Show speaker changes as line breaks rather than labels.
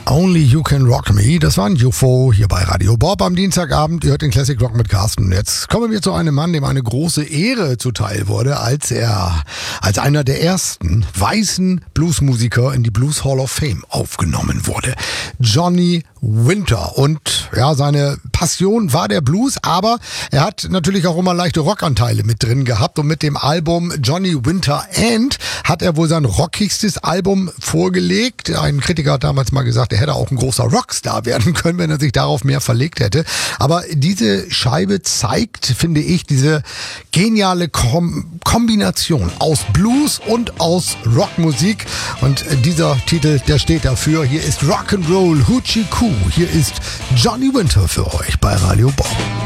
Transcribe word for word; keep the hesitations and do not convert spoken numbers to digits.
Only You Can Rock Me, das war ein U F O hier bei Radio Bob am Dienstagabend. Ihr hört den Classic Rock mit Carsten. Jetzt kommen wir zu einem Mann, dem eine große Ehre zuteil wurde, als er als einer der ersten weißen Bluesmusiker in die Blues Hall of Fame aufgenommen wurde. Johnny Winter. Und ja, seine Passion war der Blues, aber er hat natürlich auch immer leichte Rockanteile mit drin gehabt. Und mit dem Album Johnny Winter And hat er wohl sein rockigstes Album vorgelegt. Ein Kritiker hat damals mal gesagt, er hätte auch ein großer Rockstar werden können, wenn er sich darauf mehr verlegt hätte. Aber diese Scheibe zeigt, finde ich, diese geniale Kom- Kombination aus Blues und aus Rockmusik. Und dieser Titel, der steht dafür. Hier ist Rock'n'Roll Hoochie Coo. Hier ist Johnny Winter für euch bei Radio Bob.